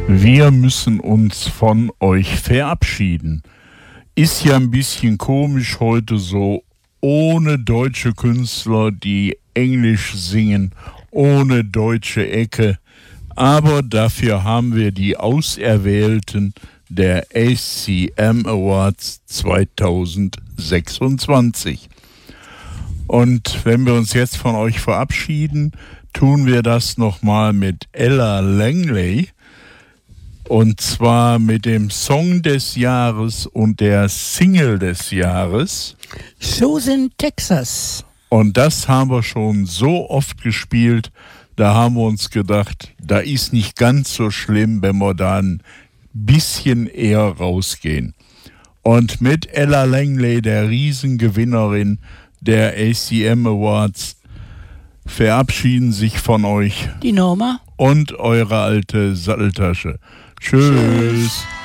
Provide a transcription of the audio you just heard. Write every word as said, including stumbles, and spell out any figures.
Wir müssen uns von euch verabschieden. Ist ja ein bisschen komisch heute so, ohne deutsche Künstler, die Englisch singen, ohne deutsche Ecke. Aber dafür haben wir die Auserwählten der A C M Awards zweitausendsechsundzwanzig. Und wenn wir uns jetzt von euch verabschieden, tun wir das nochmal mit Ella Langley. Und zwar mit dem Song des Jahres und der Single des Jahres. Shows in Texas. Und das haben wir schon so oft gespielt, da haben wir uns gedacht, da ist nicht ganz so schlimm, wenn wir da ein bisschen eher rausgehen. Und mit Ella Langley, der Riesengewinnerin der A C M Awards, verabschieden sich von euch die Norma und eure alte Satteltasche. Tschüss. Tschüss.